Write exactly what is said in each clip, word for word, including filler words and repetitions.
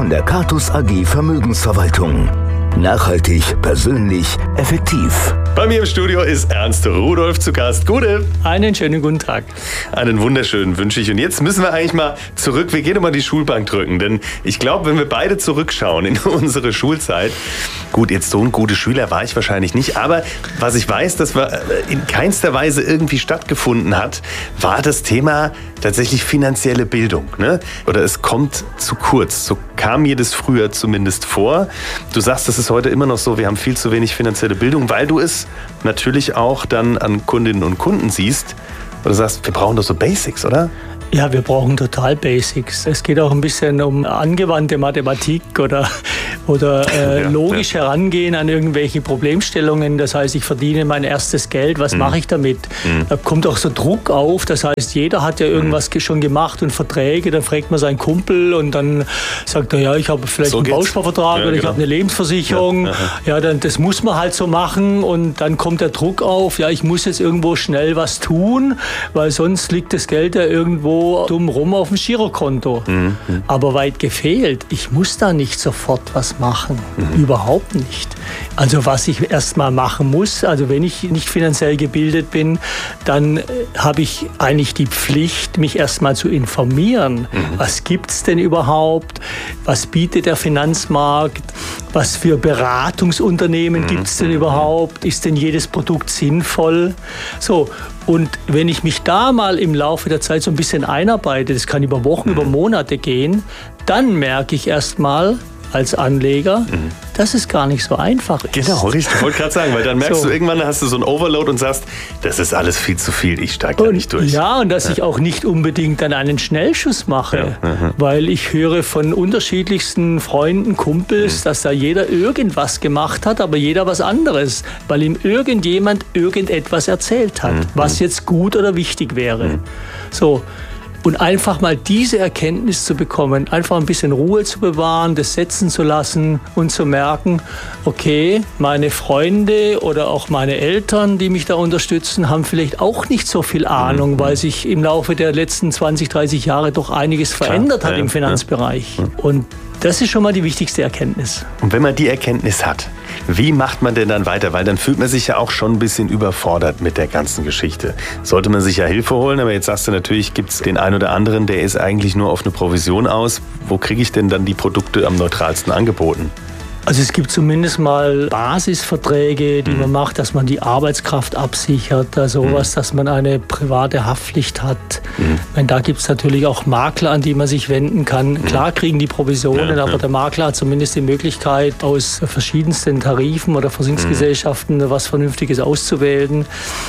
von der Catus A G Vermögensverwaltung. Nachhaltig, persönlich, effektiv. Bei mir im Studio ist Ernst Rudolph zu Gast. Gute. Einen schönen guten Tag. Einen wunderschönen wünsche ich. Und jetzt müssen wir eigentlich mal zurück. Wir gehen immer die Schulbank drücken. Denn ich glaube, wenn wir beide zurückschauen in unsere Schulzeit, gut, jetzt so ein guter Schüler war ich wahrscheinlich nicht. Aber was ich weiß, dass wir in keinster Weise irgendwie stattgefunden hat, war das Thema tatsächlich finanzielle Bildung. Ne? Oder es kommt zu kurz. So kam mir das früher zumindest vor. Du sagst, das ist heute immer noch so, wir haben viel zu wenig finanzielle Bildung, weil du es natürlich auch dann an Kundinnen und Kunden siehst. Oder sagst, wir brauchen doch so Basics, oder? Ja, wir brauchen total Basics. Es geht auch ein bisschen um angewandte Mathematik oder, oder äh, ja, logisch ja. herangehen an irgendwelche Problemstellungen. Das heißt, ich verdiene mein erstes Geld, was mhm. mache ich damit? Mhm. Da kommt auch so Druck auf. Das heißt, jeder hat ja irgendwas mhm. schon gemacht und Verträge. Dann fragt man seinen Kumpel und dann sagt er, ja, ich habe vielleicht so einen geht's. Bausparvertrag ja, oder ich genau. habe eine Lebensversicherung. Ja, ja, dann das muss man halt so machen und dann kommt der Druck auf. Ja, ich muss jetzt irgendwo schnell was tun, weil sonst liegt das Geld ja irgendwo dumm rum auf dem Girokonto. Mhm. Aber weit gefehlt. Ich muss da nicht sofort was machen. Mhm. Überhaupt nicht. Also was ich erst mal machen muss, also wenn ich nicht finanziell gebildet bin, dann äh, habe ich eigentlich die Pflicht, mich erst mal zu informieren. Mhm. Was gibt es denn überhaupt? Was bietet der Finanzmarkt? Was für Beratungsunternehmen mhm. gibt es denn überhaupt? Ist denn jedes Produkt sinnvoll? So. Und wenn ich mich da mal im Laufe der Zeit so ein bisschen einarbeite, das kann über Wochen, mhm. über Monate gehen, dann merke ich erst mal als Anleger, mhm. dass es gar nicht so einfach ist. Genau, richtig. Ich wollte gerade sagen, weil dann merkst so. du irgendwann, hast du so ein Overload und sagst, das ist alles viel zu viel, ich steige da nicht durch. Ja, und dass ja. ich auch nicht unbedingt dann einen Schnellschuss mache, ja. mhm. weil ich höre von unterschiedlichsten Freunden, Kumpels, mhm. dass da jeder irgendwas gemacht hat, aber jeder was anderes, weil ihm irgendjemand irgendetwas erzählt hat, mhm. was jetzt gut oder wichtig wäre. Mhm. So. Und einfach mal diese Erkenntnis zu bekommen, einfach ein bisschen Ruhe zu bewahren, das setzen zu lassen und zu merken, okay, meine Freunde oder auch meine Eltern, die mich da unterstützen, haben vielleicht auch nicht so viel Ahnung, mhm. weil sich im Laufe der letzten zwanzig, dreißig Jahre doch einiges Klar, verändert hat ja, im Finanzbereich. Ja. Und das ist schon mal die wichtigste Erkenntnis. Und wenn man die Erkenntnis hat, wie macht man denn dann weiter? Weil dann fühlt man sich ja auch schon ein bisschen überfordert mit der ganzen Geschichte. Sollte man sich ja Hilfe holen, aber jetzt sagst du natürlich, gibt es den einen oder anderen, der ist eigentlich nur auf eine Provision aus. Wo kriege ich denn dann die Produkte am neutralsten angeboten? Also es gibt zumindest mal Basisverträge, die mhm. man macht, dass man die Arbeitskraft absichert, also mhm. was, dass man eine private Haftpflicht hat. Mhm. Ich meine, da gibt es natürlich auch Makler, an die man sich wenden kann. Mhm. Klar kriegen die Provisionen, ja, aber ja. der Makler hat zumindest die Möglichkeit, aus verschiedensten Tarifen oder Versicherungsgesellschaften mhm. was Vernünftiges auszuwählen.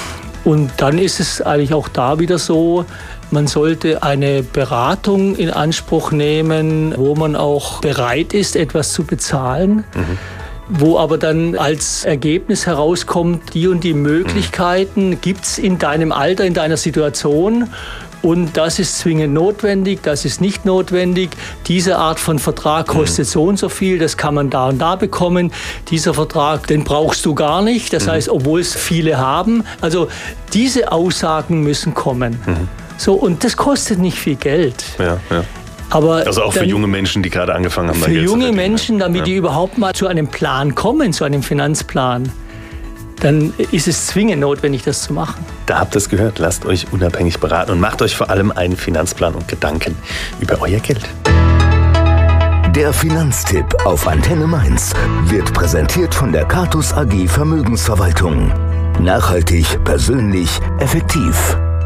Und dann ist es eigentlich auch da wieder so, man sollte eine Beratung in Anspruch nehmen, wo man auch bereit ist, etwas zu bezahlen, mhm. wo aber dann als Ergebnis herauskommt, die und die Möglichkeiten mhm. gibt es in deinem Alter, in deiner Situation. Und das ist zwingend notwendig, das ist nicht notwendig. Diese Art von Vertrag kostet mhm. so und so viel, das kann man da und da bekommen. Dieser Vertrag, den brauchst du gar nicht. Das mhm. heißt, obwohl es viele haben. Also diese Aussagen müssen kommen. Mhm. So, und das kostet nicht viel Geld. Ja, ja. Aber also auch für junge Menschen, die gerade angefangen haben. Für junge Menschen, damit ja. die überhaupt mal zu einem Plan kommen, zu einem Finanzplan. Dann ist es zwingend notwendig, das zu machen. Da habt ihr es gehört. Lasst euch unabhängig beraten und macht euch vor allem einen Finanzplan und Gedanken über euer Geld. Der Finanztipp auf Antenne Mainz wird präsentiert von der Catus A G Vermögensverwaltung. Nachhaltig, persönlich, effektiv.